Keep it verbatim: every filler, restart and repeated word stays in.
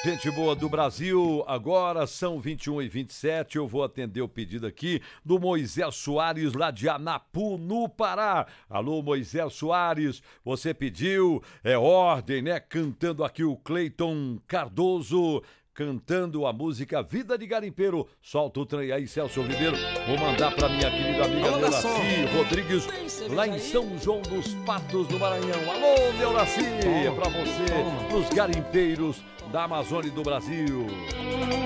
Gente boa do Brasil, agora são vinte e um e vinte e sete, eu vou atender o pedido aqui do Moisés Soares, lá de Anapu, no Pará. Alô, Moisés Soares, você pediu, é ordem, né? Cantando aqui o Cleiton Cardoso, cantando a música Vida de Garimpeiro. Solta o trem aí, Celso Ribeiro. Vou mandar pra minha querida amiga Neuraci Rodrigues, lá em São João dos Patos, no Maranhão. Alô, Neuraci, é pra você, nos garimpeiros da Amazônia e do Brasil.